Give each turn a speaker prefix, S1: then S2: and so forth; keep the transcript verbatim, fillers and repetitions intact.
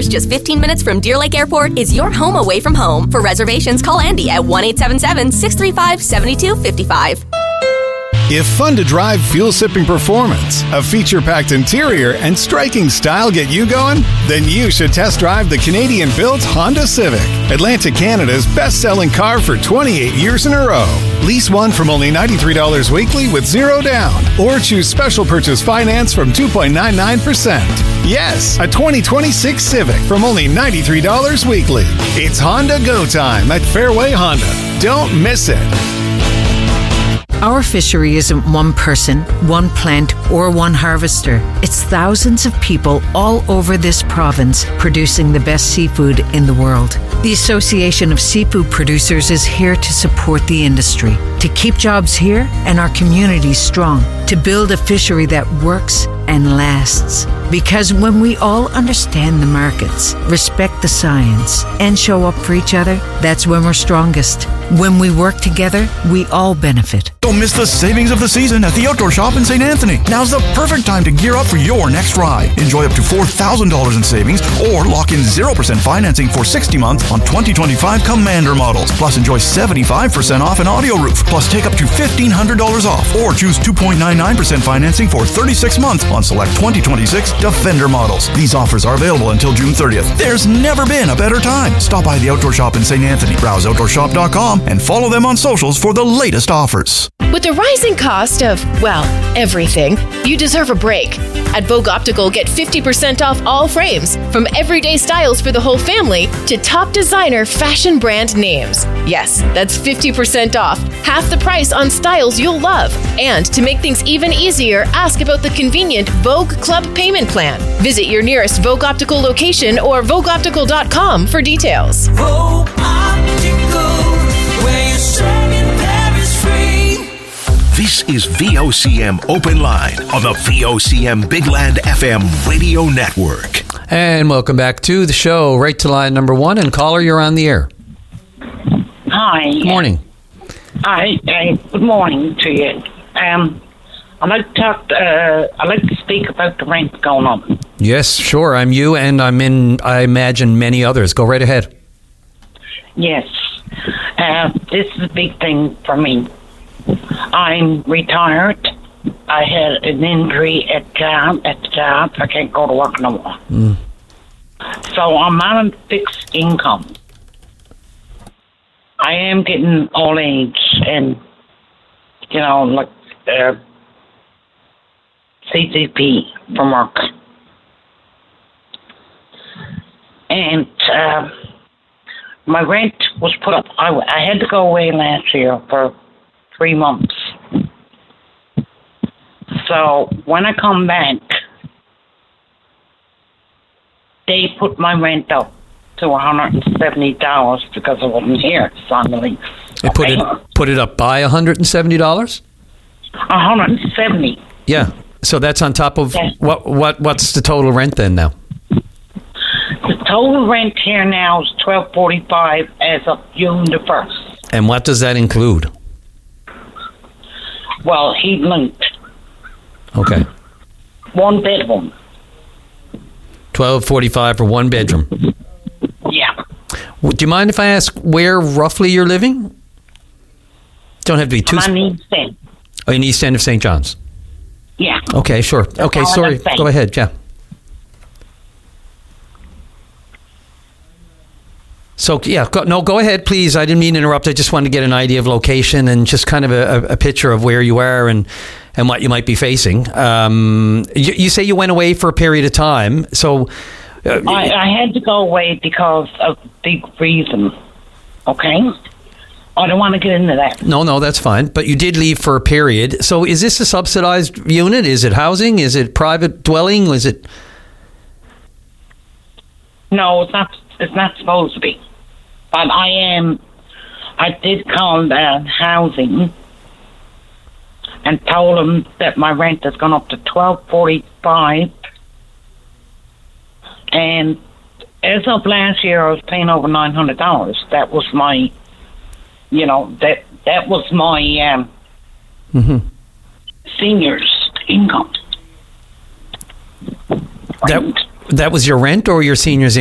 S1: Outfitters, just fifteen minutes from Deer Lake Airport, is your home away from home. For reservations, call Andy at one eight seven seven, six three five, seven two five five.
S2: If fun-to-drive, fuel-sipping performance, a feature-packed interior, and striking style get you going, then you should test drive the Canadian-built Honda Civic, Atlantic Canada's best-selling car for twenty-eight years in a row. Lease one from only ninety-three dollars weekly with zero down, or choose special purchase finance from two point nine nine percent. Yes, a twenty twenty-six Civic from only ninety-three dollars weekly. It's Honda Go Time at Fairway Honda. Don't miss it.
S3: Our fishery isn't one person, one plant, or one harvester. It's thousands of people all over this province producing the best seafood in the world. The Association of Seafood Producers is here to support the industry, to keep jobs here and our communities strong, to build a fishery that works and lasts. Because when we all understand the markets, respect the science, and show up for each other, that's when we're strongest. When we work together, we all benefit.
S4: Don't miss the savings of the season at the Outdoor Shop in Saint Anthony. Now's the perfect time to gear up for your next ride. Enjoy up to four thousand dollars in savings or lock in zero percent financing for sixty months on twenty twenty-five Commander models. Plus enjoy seventy-five percent off an audio roof. Plus take up to fifteen hundred dollars off or choose two point nine nine percent financing for thirty-six months on select twenty twenty-six Defender models. These offers are available until June thirtieth. There's never been a better time. Stop by the Outdoor Shop in Saint Anthony. Browse outdoor shop dot com and follow them on socials for the latest offers.
S5: With the rising cost of, well, everything, you deserve a break. At Vogue Optical, get fifty percent off all frames, from everyday styles for the whole family to top designer fashion brand names. Yes, that's fifty percent off, half the price on styles you'll love. And to make things even easier, ask about the convenient Vogue Club payment plan. Visit your nearest Vogue Optical location or vogue optical dot com for details.
S6: Vogue Optical, where you're shopping, there is free.
S7: This is V O C M Open Line on the V O C M Big Land F M radio network.
S8: And welcome back to the show. Right to line number one. And caller, you're on the air.
S9: Hi.
S8: Good morning.
S9: Hi. Uh, good morning to you. Um, I'd like to talk. Uh, I'd like to speak about the rent going up.
S8: Yes, sure. I'm you, and I'm in, I imagine, many others. Go right ahead.
S9: Yes. Uh, this is a big thing for me. I'm retired. I had an injury at job at the job. I can't go to work no more. Mm. So I'm on a fixed income. I am getting old age, and you know, like uh, C C P from work, and uh, my rent was put up. I, I had to go away last year for three months. So when I come back, they put my rent up to one hundred seventy dollars because I wasn't here. It's on the lease.
S8: They put it put it up by one hundred seventy dollars?
S9: one hundred seventy dollars.
S8: Yeah. So that's on top of
S9: yes.
S8: what what what's the total rent then now?
S9: The total rent here now is twelve forty-five as of June the first.
S8: And what does that include?
S9: Well, heat linked.
S8: Okay.
S9: One bedroom.
S8: twelve forty-five for one bedroom.
S9: Yeah.
S8: Do you mind if I ask where roughly you're living? Don't have to be too.
S9: I'm on East End.
S8: Oh, in East End of Saint John's.
S9: Yeah.
S8: Okay, sure.
S9: That's
S8: okay, sorry. Go ahead. Yeah. So, yeah, go, no, go ahead, please. I didn't mean to interrupt. I just wanted to get an idea of location and just kind of a, a picture of where you are and, and what you might be facing. Um, you, you say you went away for a period of time. So, uh,
S9: I, I had to go away because of big reason. Okay? I don't want to get into that.
S8: No, no, that's fine. But you did leave for a period. So is this a subsidized unit? Is it housing? Is it private dwelling? Is it?
S9: No, it's not. It's not supposed to be. But I am. I did call the housing and told them that my rent has gone up to twelve forty-five. And as of last year, I was paying over nine hundred dollars. That was my. You know, that that was my um,
S8: mm-hmm.
S9: senior's income.
S8: That, that was your rent or your senior's income?